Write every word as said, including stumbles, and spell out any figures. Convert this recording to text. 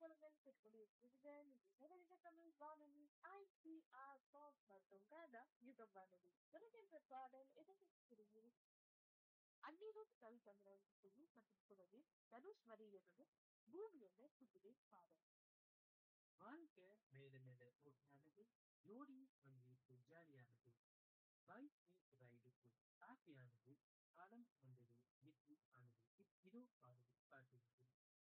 பொழுதில் பெற்றுக்கொண்டிருக்கிறீர்கள் நிறைந்த தமிழ் வானொலி ஐ சி ஆர் பாப் மற்றும் கனடா யுகம் வானொலி வருகின்ற பாடல் எதிர்ப்புரியில் அந்நீரும் கவி சந்திரன் மற்றும் குரலில் தனுஷ் வரியிலிருந்து பூமியோட புதிரை பாடல். வாழ்க்கை மேல மேல ஓட்டினானது, ஜோடி வந்து ஜாலியானது, பைக் ரைடுக்கு ஹாப்பியானது, காலம் வந்தது வெற்றி ஆனது. இதோ பாடல் காட்டுகிறது.